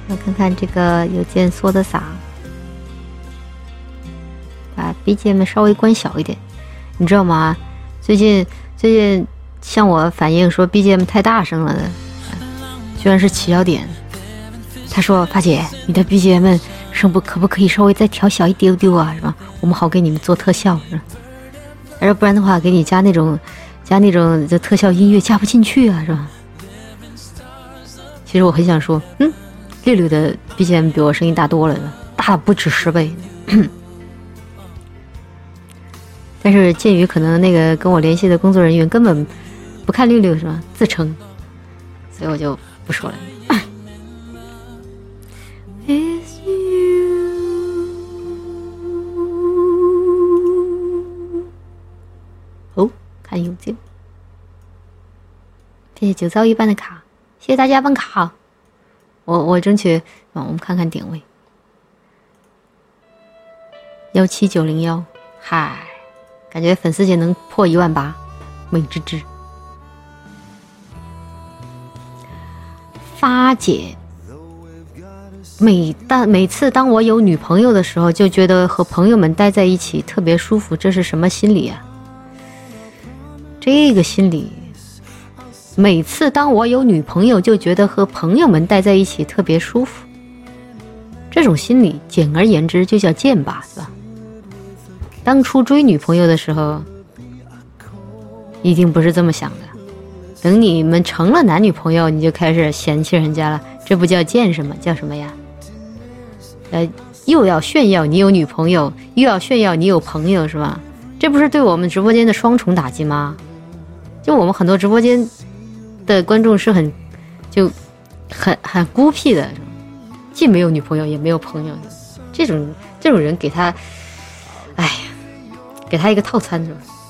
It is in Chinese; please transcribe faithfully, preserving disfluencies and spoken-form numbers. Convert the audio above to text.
来看看这个有件缩的伞，把 B G M 稍微关小一点。你知道吗？最近最近向我反映说 B G M 太大声了的，居然是齐小点。他说：“发姐，你的 B G M 声部可不可以稍微再调小一丢丢啊？是吧？我们好给你们做特效，是吧？他说不然的话，给你加那种加那种就特效音乐加不进去啊，是吧？”其实我很想说，嗯，六六的 B G M 比我声音大多了，大不止十倍。但是鉴于可能那个跟我联系的工作人员根本不看六六是吧，自称，所以我就不说了。哦，看邮件，谢谢酒糟一般的卡，谢谢大家办卡。我我争取，啊，我们看看点位，幺七九零幺，嗨。感觉粉丝节能破一万八，美滋滋。发姐，每当每次当我有女朋友的时候，就觉得和朋友们待在一起特别舒服，这是什么心理啊？这个心理，每次当我有女朋友，就觉得和朋友们待在一起特别舒服，这种心理，简而言之就叫贱吧，是吧？当初追女朋友的时候一定不是这么想的，等你们成了男女朋友，你就开始嫌弃人家了，这不叫贱什么，叫什么呀？呃，又要炫耀你有女朋友，又要炫耀你有朋友，是吧？这不是对我们直播间的双重打击吗？就我们很多直播间的观众是很就很很孤僻的，既没有女朋友也没有朋友，这种这种人给他，哎呀，给他一个套餐是吧？